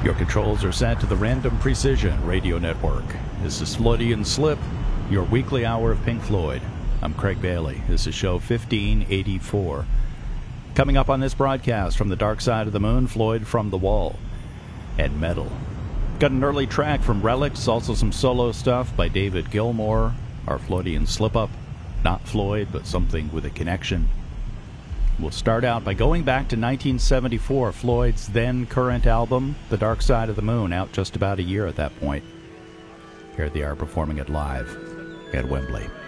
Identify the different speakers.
Speaker 1: Your controls are set to the Random Precision Radio Network. This is Floydian Slip, your weekly hour of Pink Floyd. I'm Craig Bailey. This is show 1584. Coming up on this broadcast, from the Dark Side of the Moon, Floyd from the Wall, and Metal. Got an early track from Relics, also some solo stuff by David Gilmour, our Floydian slip-up. Not Floyd, but something with a connection. We'll start out by going back to 1974, Floyd's then-current album, The Dark Side of the Moon, out just about a year at that point. Here they are performing it live at Wembley.